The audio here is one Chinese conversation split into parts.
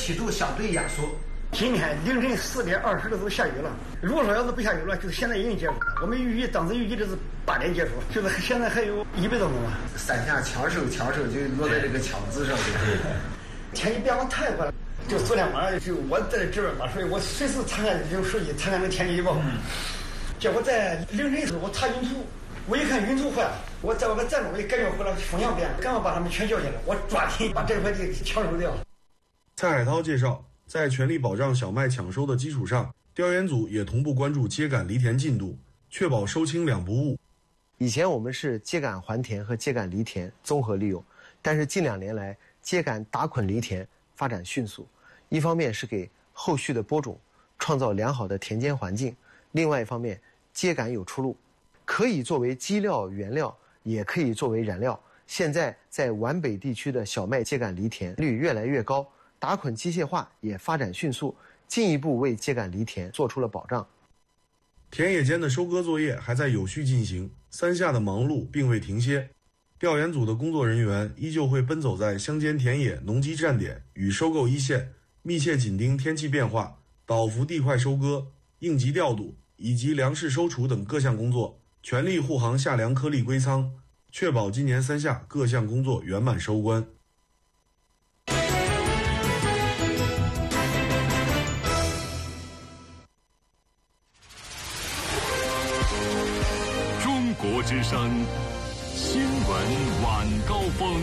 气度相对压缩。 今天凌晨4点20都下雨了。如果说要是不下雨了，就是现在已经结束了。我们当时预计的是8点结束，就是现在还有100多分钟了。 3下枪手就落在这个枪字上。 天气变化太快了，就昨天晚上就我在这边嘛，所以我随时查看这个手机，查看这个天气预报。结果在凌晨时候我查云图，我一看云图坏了，我在外边站着，我就感觉回来风向变了，赶快把他们全叫进来，我抓紧把这块地抢收掉。 蔡海涛介绍，在全力保障小麦抢收的基础上，调研组也同步关注秸秆犁田进度，确保收青两不误。 以前我们是秸秆还田和秸秆犁田综合利用，但是近2年来，秸秆打捆犁田发展迅速，一方面是给后续的播种创造良好的田间环境，另外一方面，秸秆有出路，可以作为基料原料，也可以作为燃料。现在在皖北地区的小麦秸秆犁田率越来越高，打捆机械化也发展迅速，进一步为秸秆犁田做出了保障。 田野间的收割作业还在有序进行，3下的忙碌并未停歇。调研组的工作人员依旧会奔走在乡间田野、农机站点与收购一线，密切紧盯天气变化、倒伏地块收割、应急调度以及粮食收储等各项工作，全力护航夏粮颗粒归仓，确保今年3下各项工作圆满收官。 中国之声新闻晚高峰。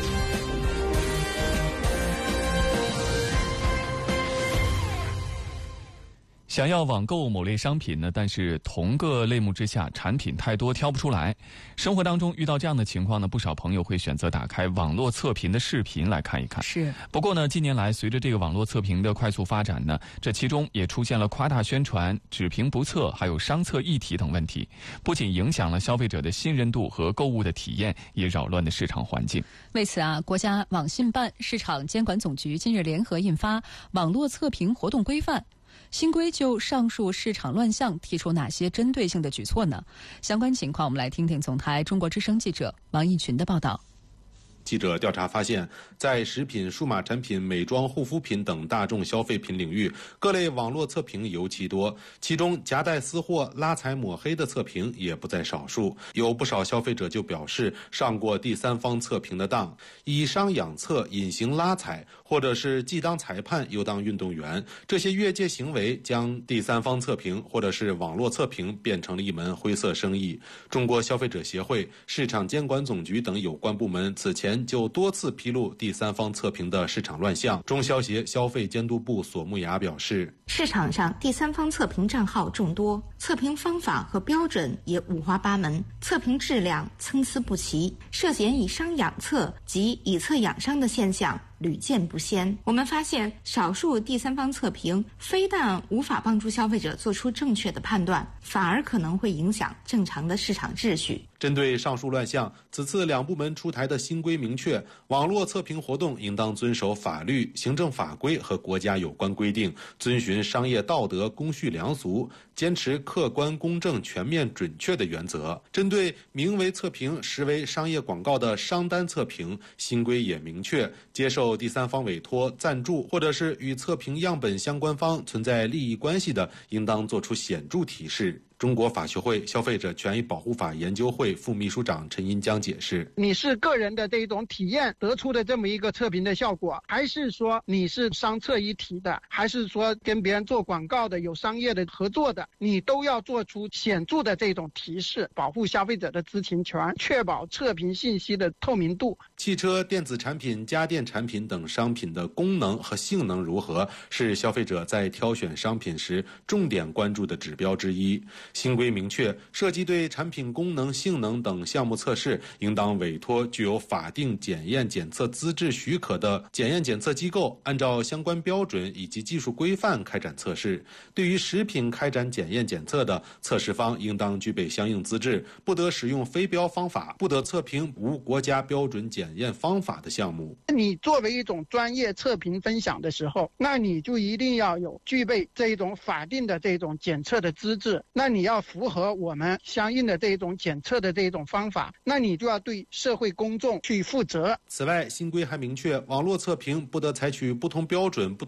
想要网购某类商品呢，但是同个类目之下产品太多挑不出来。生活当中遇到这样的情况呢，不少朋友会选择打开网络测评的视频来看一看。 是。 不过呢，近年来随着这个网络测评的快速发展呢，这其中也出现了夸大宣传、只评不测，还有商测议题等问题，不仅影响了消费者的信任度和购物的体验，也扰乱了市场环境。 为此啊，国家网信办、市场监管总局近日联合印发《网络测评活动规范》。新规就上述市场乱象提出哪些针对性的举措呢？相关情况我们来听听总台中国之声记者王义群的报道。 记者调查发现，在食品、数码产品、美妆、护肤品等大众消费品领域，各类网络测评尤其多，其中夹带私货、拉踩抹黑的测评也不在少数。有不少消费者就表示上过第三方测评的当，以商养测、隐形拉踩，或者是既当裁判又当运动员，这些越界行为将第三方测评或者是网络测评变成了一门灰色生意。中国消费者协会、市场监管总局等有关部门此前就多次披露第三方测评的市场乱象。中消协消费监督部索木雅表示， 市场上第三方测评账号众多，测评方法和标准也五花八门，测评质量参差不齐，涉嫌以商养测及以测养商的现象屡见不鲜。我们发现，少数第三方测评非但无法帮助消费者做出正确的判断，反而可能会影响正常的市场秩序。 针对上述乱象，此次两部门出台的新规明确，网络测评活动应当遵守法律、行政法规和国家有关规定，遵循商业道德、公序良俗，坚持客观、公正、全面、准确的原则。针对名为测评实为商业广告的商单测评，新规也明确，接受第三方委托、赞助或者是与测评样本相关方存在利益关系的，应当作出显著提示。中国法学会消费者权益保护法研究会副秘书长陈银江解释， 你是个人的这种体验得出的这么一个测评的效果，还是说你是商测一体的，还是说跟别人做广告的，有商业的合作的，你都要做出显著的这种提示，保护消费者的知情权，确保测评信息的透明度。 汽车、电子产品、家电产品等商品的功能和性能如何，是消费者在挑选商品时重点关注的指标之一。新规明确，涉及对产品功能、性能等项目测试，应当委托具有法定检验检测资质许可的检验检测机构，按照相关标准以及技术规范开展测试。对于食品开展检验检测的，测试方应当具备相应资质，不得使用非标方法，不得测评无国家标准检验方法的项目。 你作为一种专业测评分享的时候，那你就一定要有具备这种法定的这种检测的资质，那你要符合我们相应的这种检测的这种方法，那你就要对社会公众去负责。 此外，新规还明确，网络测评不得采取不同标准、不